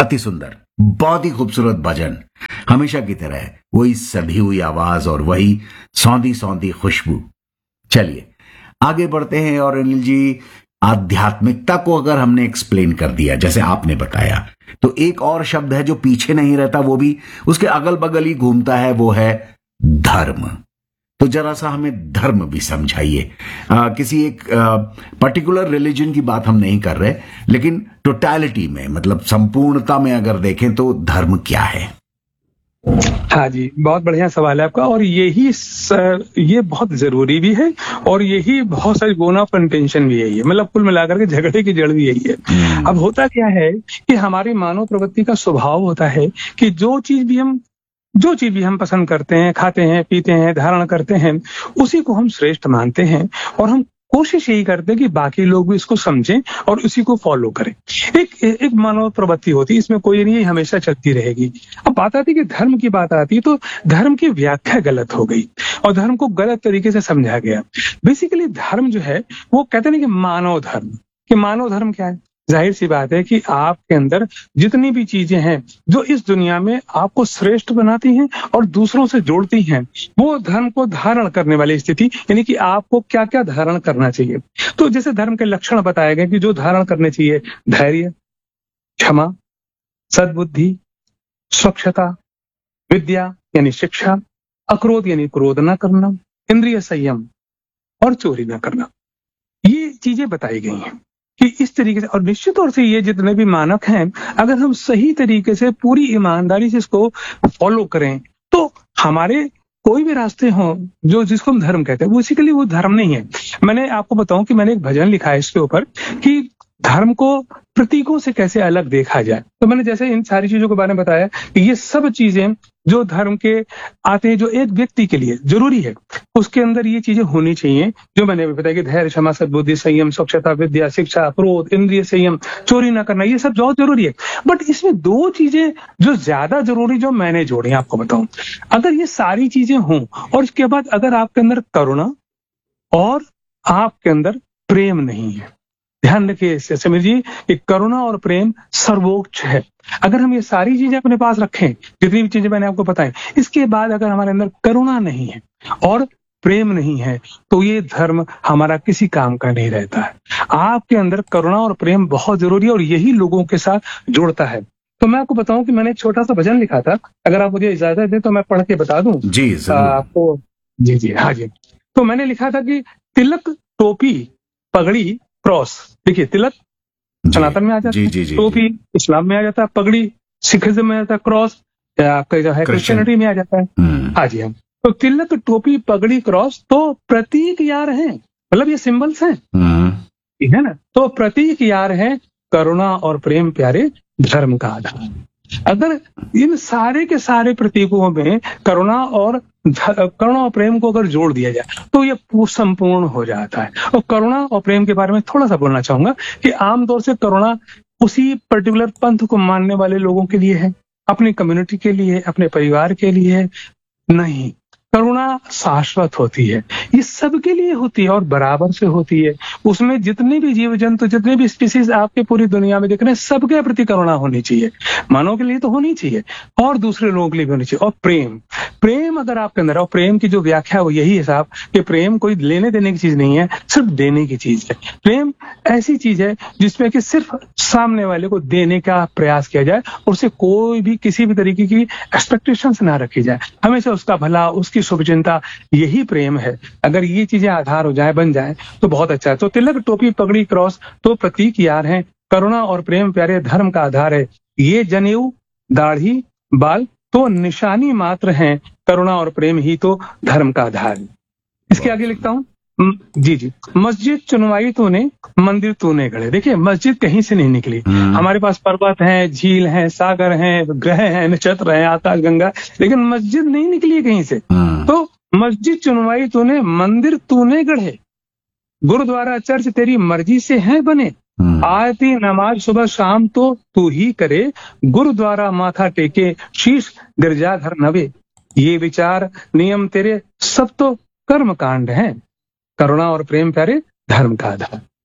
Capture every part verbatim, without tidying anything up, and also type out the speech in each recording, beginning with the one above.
अति सुंदर, बहुत ही खूबसूरत भजन। हमेशा की तरह वही सधी हुई आवाज और वही सौंधी सौंधी खुशबू। चलिए आगे बढ़ते हैं। और अनिल जी, आध्यात्मिकता को अगर हमने एक्सप्लेन कर दिया जैसे आपने बताया, तो एक और शब्द है जो पीछे नहीं रहता, वो भी उसके अगल बगल ही घूमता है, वो है धर्म। तो जरा सा हमें धर्म भी समझाइए। आ, किसी एक पर्टिकुलर रिलीजन की बात हम नहीं कर रहे, लेकिन टोटलिटी में, मतलब संपूर्णता में अगर देखें तो धर्म क्या है? हाँ जी, बहुत बढ़िया सवाल है आपका, और यही स, ये बहुत जरूरी भी है, और यही बहुत सारी बोन ऑफ कंटेंशन भी यही है। मतलब कुल मिलाकर के झगड़े की जड़ भी यही है। अब होता क्या है कि हमारी मानव प्रवृत्ति का स्वभाव होता है कि जो चीज भी हम जो चीज भी हम पसंद करते हैं, खाते हैं, पीते हैं, धारण करते हैं, उसी को हम श्रेष्ठ मानते हैं, और हम कोशिश यही करते हैं कि बाकी लोग भी इसको समझें और उसी को फॉलो करें। एक एक मानव प्रवृत्ति होती है, इसमें कोई नहीं, हमेशा चलती रहेगी। अब बात आती है कि धर्म की बात आती है, तो धर्म की व्याख्या गलत हो गई और धर्म को गलत तरीके से समझा गया। बेसिकली धर्म जो है वो कहते हैं कि मानव धर्म, कि मानव धर्म क्या है? जाहिर सी बात है कि आपके अंदर जितनी भी चीजें हैं जो इस दुनिया में आपको श्रेष्ठ बनाती हैं और दूसरों से जोड़ती हैं, वो धर्म को धारण करने वाली स्थिति, यानी कि आपको क्या क्या धारण करना चाहिए। तो जैसे धर्म के लक्षण बताए गए कि जो धारण करने चाहिए: धैर्य, क्षमा, सद्बुद्धि, स्वच्छता, विद्या यानी शिक्षा, अक्रोध यानी क्रोध न करना, इंद्रिय संयम और चोरी न करना। ये चीजें बताई गई हैं कि इस तरीके से, और निश्चित तौर से ये जितने भी मानक हैं, अगर हम सही तरीके से पूरी ईमानदारी से इसको फॉलो करें, तो हमारे कोई भी रास्ते हों जो जिसको हम धर्म कहते हैं, वो बेसिकली वो धर्म नहीं है। मैंने आपको बताऊं कि मैंने एक भजन लिखा है इसके ऊपर कि धर्म को प्रतीकों से कैसे अलग देखा जाए। तो मैंने जैसे इन सारी चीजों के बारे में बताया कि ये सब चीजें जो धर्म के आते हैं, जो एक व्यक्ति के लिए जरूरी है, उसके अंदर ये चीजें होनी चाहिए जो मैंने अभी बताया कि धैर्य, क्षमा, सद्बुद्धि, संयम, स्वच्छता, विद्या, शिक्षा, क्रोध, इंद्रिय संयम, चोरी ना करना, ये सब बहुत जरूरी है। बट इसमें दो चीजें जो ज्यादा जरूरी, जो मैंने जोड़ी आपको बताऊं, अगर ये सारी चीजें हों और इसके बाद अगर आपके अंदर करुणा और आपके अंदर प्रेम नहीं है, ध्यान रखिए समीर जी, कि करुणा और प्रेम सर्वोच्च है। अगर हम ये सारी चीजें अपने पास रखें, जितनी भी चीजें मैंने आपको बताई, इसके बाद अगर हमारे अंदर करुणा नहीं है और प्रेम नहीं है, तो ये धर्म हमारा किसी काम का नहीं रहता है। आपके अंदर करुणा और प्रेम बहुत जरूरी है और यही लोगों के साथ जोड़ता है। तो मैं आपको बताऊं कि मैंने एक छोटा सा भजन लिखा था, अगर आप मुझे इजाजत दें तो मैं पढ़ के बता दूं जी आपको। जी जी हाँ जी। तो मैंने लिखा था कि तिलक, टोपी, पगड़ी, क्रॉस। देखिए, तिलक सनातन में आ जाता है, टोपी इस्लाम में आ जाता है, पगड़ी सिखिज्म में आ जाता है, क्रॉस आपका जो है क्रिश्चियनिटी में आ जाता है। हाँ जी हम तो तिलक, टोपी, पगड़ी, क्रॉस तो प्रतीक यार हैं, मतलब ये सिंबल्स हैं, ठीक है ना। तो प्रतीक यार हैं, करुणा और प्रेम प्यारे धर्म का आधार। अगर इन सारे के सारे प्रतीकों में करुणा और करुणा और प्रेम को अगर जोड़ दिया जाए तो ये संपूर्ण हो जाता है। और करुणा और प्रेम के बारे में थोड़ा सा बोलना चाहूंगा कि आमतौर से करुणा उसी पर्टिकुलर पंथ को मानने वाले लोगों के लिए है, अपनी कम्युनिटी के लिए, अपने परिवार के लिए नहीं। करुणा शाश्वत होती है, ये सबके लिए होती है और बराबर से होती है। उसमें जितने भी जीव जंतु, जितने भी स्पीसीज आपके पूरी दुनिया में दिख रहे हैं, सबके प्रति करुणा होनी चाहिए। मानव के लिए तो होनी चाहिए और दूसरे लोगों के लिए भी होनी चाहिए। और प्रेम प्रेम अगर आपके अंदर, और प्रेम की जो व्याख्या वो यही है साहब कि प्रेम कोई लेने देने की चीज नहीं है, सिर्फ देने की चीज है। प्रेम ऐसी चीज है जिसमें कि सिर्फ सामने वाले को देने का प्रयास किया जाए, उससे कोई भी किसी भी तरीके की एक्सपेक्टेशंस ना रखी जाए, हमेशा उसका भला, उसकी शुभ चिंता, यही प्रेम है। अगर ये चीजें आधार हो जाए, बन जाए तो बहुत अच्छा है। तो तिलक, टोपी, पगड़ी, क्रॉस तो प्रतीक यार हैं, करुणा और प्रेम प्यारे धर्म का आधार है। ये जनेऊ, दाढ़ी, बाल तो निशानी मात्र हैं, करुणा और प्रेम ही तो धर्म का आधार है। इसके आगे लिखता हूं, जी जी मस्जिद चुनवाई तूने, मंदिर तूने गढ़े। देखिए, मस्जिद कहीं से नहीं निकली। हमारे पास पर्वत हैं, झील हैं, सागर हैं, ग्रह हैं, नक्षत्र हैं, आकाश गंगा, लेकिन मस्जिद नहीं निकली कहीं से। तो मस्जिद चुनवाई तूने, मंदिर तूने गढ़े, गुरुद्वारा चर्च तेरी मर्जी से हैं बने, आरती नमाज सुबह शाम तो तू ही करे, गुरुद्वारा माथा टेके, शीश गिरजाघर नवे। ये विचार नियम तेरे सब तो कर्म कांड हैं, करुणा और प्रेम प्यारे धर्म का आधार।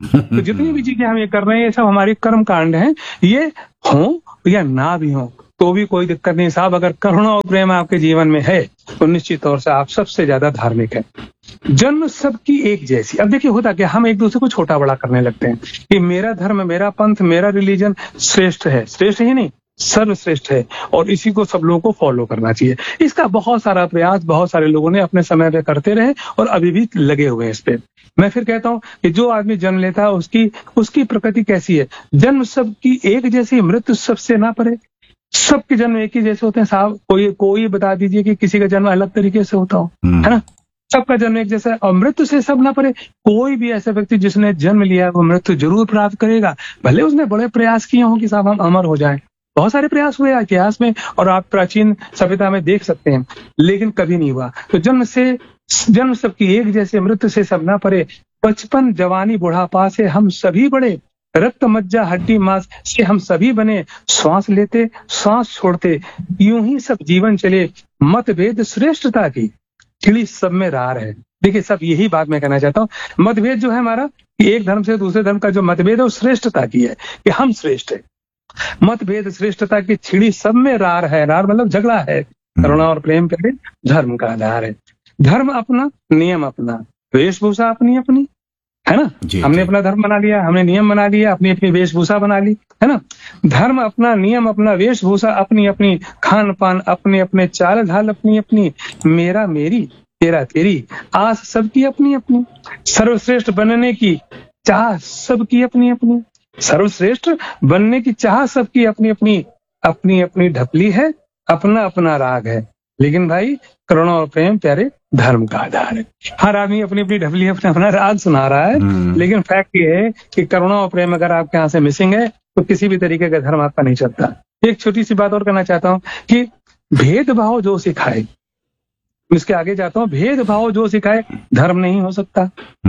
तो जितनी भी चीजें हम ये कर रहे हैं ये सब हमारी कर्म कांड हैं, ये हो या ना भी हो तो भी कोई दिक्कत नहीं साहब। अगर करुणा और प्रेम आपके जीवन में है तो निश्चित तौर से आप सबसे ज्यादा धार्मिक है। जन्म सबकी एक जैसी। अब देखिए होता क्या, हम एक दूसरे को छोटा बड़ा करने लगते हैं कि मेरा धर्म, मेरा पंथ, मेरा रिलीजन श्रेष्ठ है। श्रेष्ठ ही नहीं, सर्वश्रेष्ठ है और इसी को सब लोगों को फॉलो करना चाहिए। इसका बहुत सारा प्रयास बहुत सारे लोगों ने अपने समय पे करते रहे और अभी भी लगे हुए हैं इस पे। मैं फिर कहता हूं कि जो आदमी जन्म लेता है उसकी उसकी प्रकृति कैसी है। जन्म सबकी एक जैसी, मृत्यु सबसे ना परे। सबके जन्म एक ही जैसे होते हैं साहब। कोई कोई बता दीजिए कि किसी का जन्म अलग तरीके से होता हो, है ना। सबका जन्म एक जैसा है और मृत्यु से सब ना परे। कोई भी ऐसा व्यक्ति जिसने जन्म लिया है वो मृत्यु जरूर प्राप्त करेगा, भले उसने बड़े प्रयास किए हों कि साहब हम अमर हो जाएं। बहुत सारे प्रयास हुए इतिहास में और आप प्राचीन सभ्यता में देख सकते हैं, लेकिन कभी नहीं हुआ। तो जन्म से जन्म सबकी एक जैसे, मृत्यु से सब ना परे। बचपन जवानी बुढ़ापा से हम सभी बड़े, रक्त मज्जा हड्डी मांस से हम सभी बने। श्वास लेते श्वास छोड़ते यूं ही सब जीवन चले। मतभेद श्रेष्ठता की खिली सब में रार है। देखिए सब यही बात मैं कहना चाहता हूँ। मतभेद जो है हमारा कि एक धर्म से दूसरे धर्म का जो मतभेद है वो श्रेष्ठता की है कि हम श्रेष्ठ है। मतभेद श्रेष्ठता की छिड़ी सब में रार है। रार मतलब झगड़ा है। करुणा और प्रेम प्यारे धर्म का आधार है। धर्म अपना, नियम अपना, वेशभूषा अपनी अपनी, है ना। हमने अपना धर्म बना लिया, हमने नियम बना लिया, अपनी अपनी वेशभूषा बना ली, है ना। धर्म अपना, नियम अपना, वेशभूषा अपनी अपनी, खान पान अपने अपने, चाल ढाल अपनी अपनी, मेरा मेरी, तेरा तेरी, आस सबकी अपनी अपनी, सर्वश्रेष्ठ बनने की चाह सबकी अपनी अपनी, सर्वश्रेष्ठ बनने की चाह सबकी अपनी अपनी, अपनी अपनी ढपली है, अपना अपना राग है। लेकिन भाई करुणा और प्रेम प्यारे धर्म का आधार है। हर आदमी अपनी अपनी ढपली अपना अपना राग सुना रहा है, लेकिन फैक्ट ये है कि करुणा और प्रेम अगर आपके यहाँ से मिसिंग है तो किसी भी तरीके का धर्म आपका नहीं चलता। एक छोटी सी बात और करना चाहता हूँ कि भेदभाव जो सिखाए, इसके आगे जाता हूँ, भेदभाव जो सिखाए धर्म नहीं हो सकता।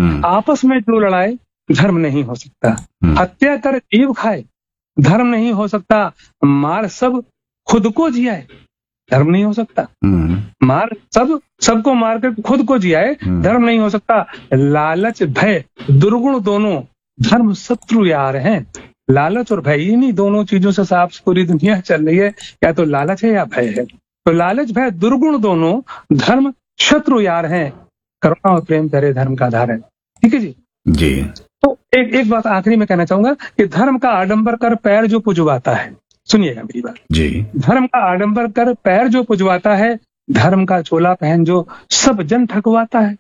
आपस में जो लड़ाए धर्म नहीं हो सकता। हत्या कर जीव खाए धर्म नहीं हो सकता। मार सब खुद को जियाए धर्म नहीं हो सकता। मार सब सबको मारकर खुद को जियाए धर्म नहीं हो सकता। लालच भय दुर्गुण दोनों धर्म शत्रु यार हैं। लालच और भय, इन्हीं दोनोों चीजों से साफ पूरी दुनिया चल रही है। या तो लालच है या भय है। तो लालच भय दुर्गुण दोनों धर्म शत्रु यार हैं। करुणा और प्रेम प्यारे धर्म का आधार है। ठीक है जी जी। तो एक एक बात आखिरी में कहना चाहूंगा कि धर्म का आडंबर कर पैर जो पुजवाता है, सुनिएगा मेरी बात जी। धर्म का आडंबर कर पैर जो पुजवाता है, धर्म का चोला पहन जो सब जन ठगवाता है।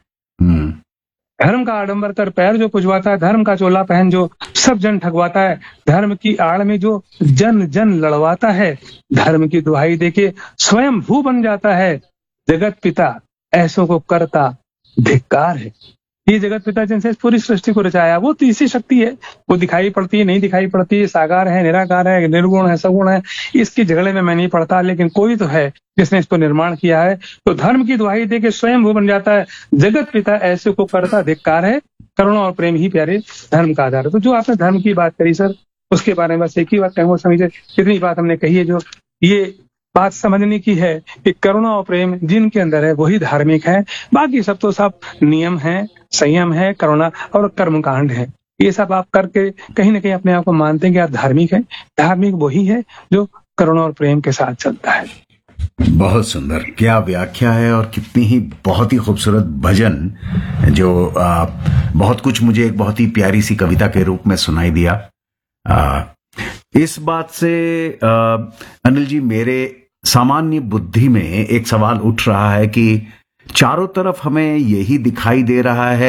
धर्म का आडंबर कर पैर जो पुजवाता है, धर्म का चोला पहन जो सब जन ठगवाता है। धर्म की आड़ में जो जन जन लड़वाता है, धर्म की दुहाई देके स्वयं भू बन जाता है। जगत पिता ऐसों को करता धिक्कार है। ये जगत पिता जिनसे पूरी सृष्टि को रचाया वो तीसरी शक्ति है। वो दिखाई पड़ती है, नहीं दिखाई पड़ती है, साकार है, निराकार है, निर्गुण है, सगुण है, इसके झगड़े में मैं नहीं पड़ता, लेकिन कोई तो है जिसने इसको निर्माण किया है। तो धर्म की दुहाई दे के स्वयं वो बन जाता है। जगत पिता ऐसे को करता धिक्कार है। करुणा और प्रेम ही प्यारे धर्म का आधार है। तो जो आपने धर्म की बात करी सर, उसके बारे में बस एक ही बात कहूँगा, समझिए कितनी बात हमने कही है। जो ये बात समझने की है कि करुणा और प्रेम जिनके अंदर है वही धार्मिक है। बाकी सब तो सब नियम है, संयम है, करुणा और कर्मकांड है। ये सब आप करके कहीं ना कहीं अपने आप को मानते हैं कि आप धार्मिक है। धार्मिक वही है जो करुणा और प्रेम के साथ चलता है। बहुत सुंदर, क्या व्याख्या है और कितनी ही बहुत ही खूबसूरत भजन जो आ, बहुत कुछ मुझे एक बहुत ही प्यारी सी कविता के रूप में सुनाई दिया। आ, इस बात से आ, अनिल जी मेरे सामान्य बुद्धि में एक सवाल उठ रहा है कि चारों तरफ हमें यही दिखाई दे रहा है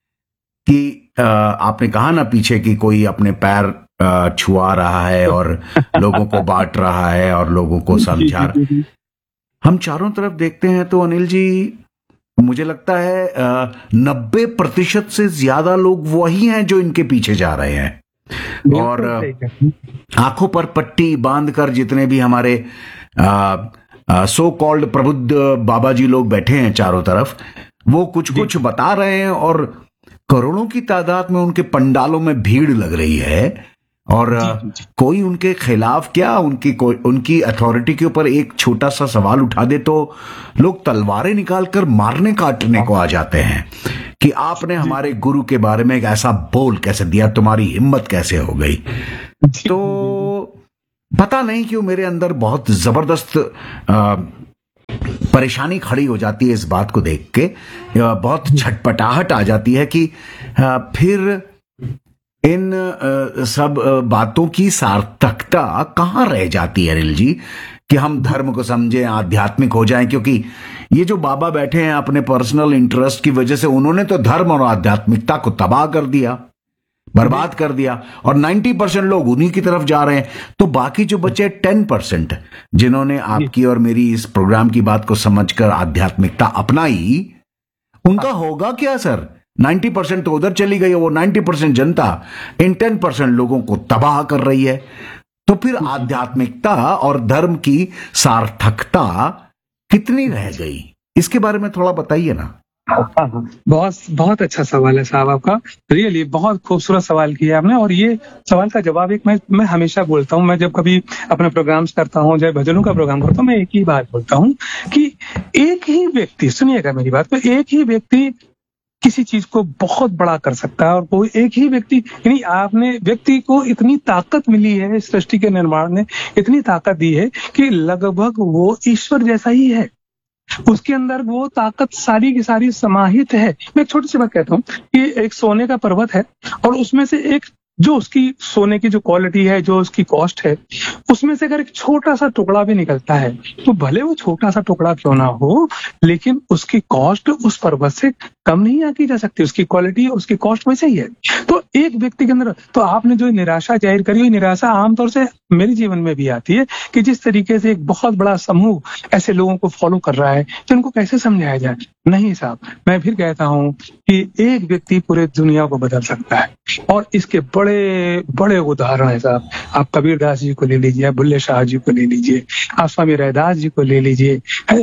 कि आ, आपने कहा ना पीछे कि कोई अपने पैर आ, छुआ रहा है और लोगों को बांट रहा है और लोगों को समझा। हम चारों तरफ देखते हैं तो अनिल जी मुझे लगता है नब्बे प्रतिशत से ज्यादा लोग वही हैं जो इनके पीछे जा रहे हैं। और आंखों पर पट्टी बांधकर जितने भी हमारे आ, सो कॉल्ड प्रबुद्ध बाबा जी लोग बैठे हैं चारों तरफ, वो कुछ कुछ बता रहे हैं और करोड़ों की तादाद में उनके पंडालों में भीड़ लग रही है। और जी, जी, कोई उनके खिलाफ क्या, उनकी कोई उनकी अथॉरिटी के ऊपर एक छोटा सा सवाल उठा दे तो लोग तलवारें निकालकर मारने काटने को आ जाते हैं कि आपने हमारे गुरु के बारे में एक ऐसा बोल कैसे दिया, तुम्हारी हिम्मत कैसे हो गई। तो पता नहीं क्यों मेरे अंदर बहुत जबरदस्त आ, परेशानी खड़ी हो जाती है इस बात को देख के, बहुत छटपटाहट आ जाती है कि आ, फिर इन आ, सब बातों की सार्थकता कहाँ रह जाती है अनिल जी, कि हम धर्म को समझें, आध्यात्मिक हो जाएं। क्योंकि ये जो बाबा बैठे हैं अपने पर्सनल इंटरेस्ट की वजह से, उन्होंने तो धर्म और आध्यात्मिकता को तबाह कर दिया, बर्बाद कर दिया, और नब्बे परसेंट लोग उन्हीं की तरफ जा रहे हैं। तो बाकी जो बचे दस परसेंट जिन्होंने आपकी और मेरी इस प्रोग्राम की बात को समझकर आध्यात्मिकता अपनाई, उनका होगा क्या सर? नब्बे परसेंट तो उधर चली गई है, वो नब्बे परसेंट जनता इन दस परसेंट लोगों को तबाह कर रही है। तो फिर आध्यात्मिकता और धर्म की सार्थकता कितनी रह गई, इसके बारे में थोड़ा बताइए ना। बहुत बहुत अच्छा सवाल है साहब आपका, रियली बहुत खूबसूरत सवाल किया आपने। और ये सवाल का जवाब एक मैं मैं हमेशा बोलता हूँ, मैं जब कभी अपने प्रोग्राम्स करता हूँ, जब भजनों का प्रोग्राम करता हूँ, मैं एक ही बात बोलता हूँ कि एक ही व्यक्ति, सुनिएगा मेरी बात को, एक ही व्यक्ति किसी चीज को बहुत बड़ा कर सकता है। और कोई एक ही व्यक्ति, यानी आपने व्यक्ति को इतनी ताकत मिली है, इस सृष्टि के निर्माण ने इतनी ताकत दी है कि लगभग वो ईश्वर जैसा ही है, उसके अंदर वो ताकत सारी की सारी समाहित है। मैं एक छोटी सी बात कहता हूँ कि एक सोने का पर्वत है, और उसमें से एक जो उसकी सोने की जो क्वालिटी है, जो उसकी कॉस्ट है, उसमें से अगर एक छोटा सा टुकड़ा भी निकलता है, तो भले वो छोटा सा टुकड़ा क्यों ना हो, लेकिन उसकी कॉस्ट उस पर्वत से कम नहीं आकी जा सकती, उसकी क्वालिटी, उसकी कॉस्ट वैसे ही है। तो एक व्यक्ति के अंदर, तो आपने जो निराशा जाहिर करी, वो निराशा आमतौर से मेरे जीवन में भी आती है कि जिस तरीके से एक बहुत बड़ा समूह ऐसे लोगों को फॉलो कर रहा है, तो उनको कैसे समझाया जाए। नहीं साहब, मैं फिर कहता हूं कि एक व्यक्ति पूरे दुनिया को बदल सकता है, और इसके बड़े बड़े उदाहरण है साहब। आप कबीरदास जी को ले लीजिए, बुल्ले शाह जी को ले लीजिए, आप स्वामी रैदास जी को ले लीजिए,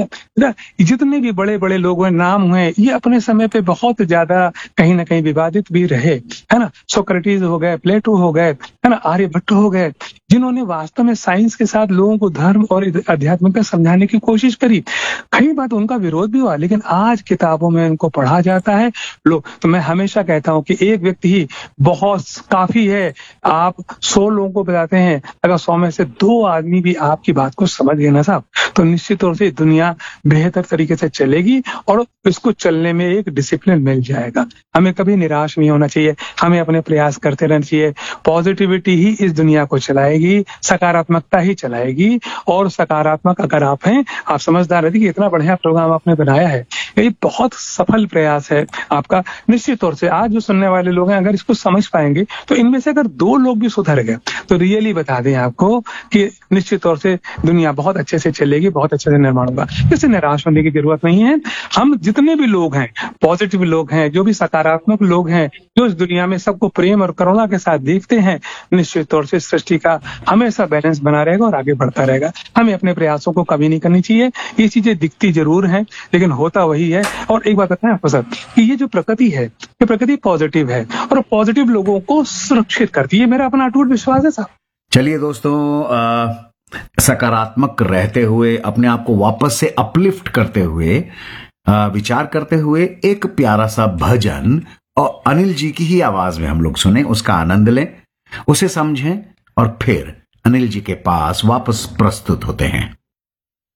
जितने भी बड़े बड़े लोग नाम हुए, ये अपने समय पे बहुत ज्यादा कहीं ना कहीं विवादित भी रहे, है ना। सोक्रेटिस हो गए, प्लेटो हो गए, है ना, आर्यभट्ट हो गए, जिन्होंने वास्तव में साइंस के साथ लोगों को धर्म और आध्यात्मिकता समझाने की कोशिश करी। कई बार उनका विरोध भी हुआ, लेकिन आज किताबों में उनको पढ़ा जाता है लोग। तो मैं हमेशा कहता हूं कि एक व्यक्ति ही बहुत काफी है। आप सौ लोगों को बताते हैं, अगर सौ में से दो आदमी भी आपकी बात को समझ गए ना साहब, तो निश्चित तौर से दुनिया बेहतर तरीके से चलेगी, और इसको चलने में एक डिसिप्लिन मिल जाएगा। हमें कभी निराश नहीं होना चाहिए, हमें अपने प्रयास करते रहना चाहिए। पॉजिटिविटी ही इस दुनिया को चलाएगी, सकारात्मकता ही चलाएगी। और सकारात्मक अगर आप हैं, आप समझदार रहते कि इतना बढ़िया प्रोग्राम आपने बनाया है, ये बहुत सफल प्रयास है आपका। निश्चित तौर से आज जो सुनने वाले लोग हैं, अगर इसको समझ पाएंगे, तो इनमें से अगर दो लोग भी सुधर गए, तो रियली बता दें आपको कि निश्चित तौर से दुनिया बहुत अच्छे से चलेगी, बहुत अच्छे से निर्माण होगा। इससे निराश होने की जरूरत नहीं है। हम जितने भी लोग हैं, पॉजिटिव लोग हैं, जो भी सकारात्मक लोग हैं, जो इस दुनिया में सबको प्रेम और करुणा के साथ देखते हैं, निश्चित तौर से सृष्टि का हमेशा बैलेंस बना रहेगा और आगे बढ़ता रहेगा। हमें अपने प्रयासों को कमी नहीं करनी चाहिए। ये चीजें दिखती जरूर हैं, लेकिन होता वही है। और एक बात बताएं आपको सर, कि ये जो प्रकृति है, ये प्रकृति पॉजिटिव है, और पॉजिटिव लोगों को सुरक्षित करती है। मेरा अपना अटूट विश्वास है साहब। चलिए दोस्तों, आ, सकारात्मक रहते हुए, अपने आप को वापस से अपलिफ्ट करते हुए, आ, विचार करते हुए, एक प्यारा सा भजन और अनिल जी की ही आवाज में हम लोग सुने, उसका आनंद लें, उसे समझें, और फिर अनिल जी के पास वापस प्रस्तुत होते हैं।